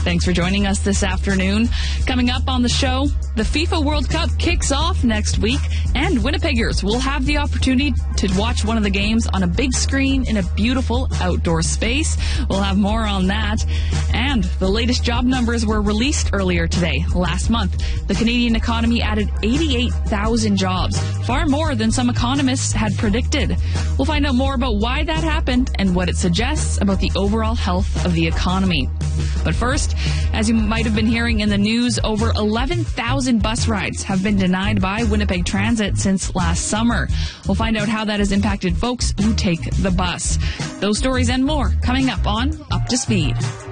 Thanks for joining us this afternoon. Coming up on the show, the FIFA World Cup kicks off next week, and Winnipeggers will have the opportunity to watch one of the games on a big screen in a beautiful outdoor space. We'll have more on that. And the latest job numbers were released earlier today. Last month, the Canadian economy added 88,000 jobs, far more than some economists had predicted. We'll find out more about why that happened and what it suggests about the overall health of the economy. But first, as you might have been hearing in the news, over 11,000 bus rides have been denied by Winnipeg Transit since last summer. We'll find out how that has impacted folks who take the bus. Those stories and more coming up on Up to Speed.